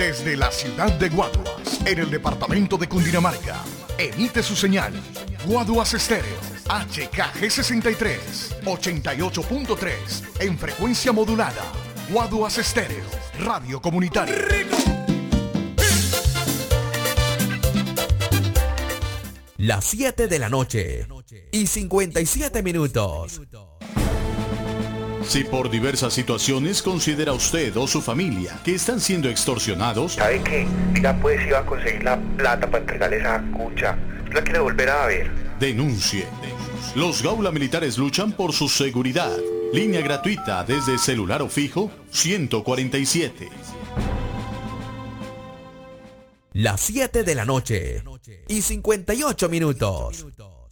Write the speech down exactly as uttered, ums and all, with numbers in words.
Desde la ciudad de Guaduas, en el departamento de Cundinamarca, emite su señal Guaduas Estéreo, H K G sesenta y tres, ochenta y ocho punto tres, en frecuencia modulada. Guaduas Estéreo, radio comunitaria. Las siete de la noche y cincuenta y siete minutos. Si por diversas situaciones considera usted o su familia que están siendo extorsionados, ¿sabe qué? Ya pues iba a conseguir la plata para entregarle esa cucha. ¿La quiere volver a ver? denuncie. Los Gaula Militares luchan por su seguridad. Línea gratuita desde celular o fijo ciento cuarenta y siete. Las siete de la noche y cincuenta y ocho minutos.